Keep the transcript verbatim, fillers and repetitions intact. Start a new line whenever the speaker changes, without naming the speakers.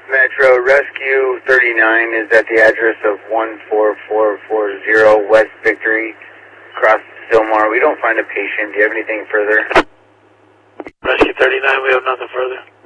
Metro, Rescue thirty-nine is at the address of one four four four zero West Victory, across Stillmore. We don't find a patient. Do you have anything further?
Rescue thirty-nine, we have nothing further.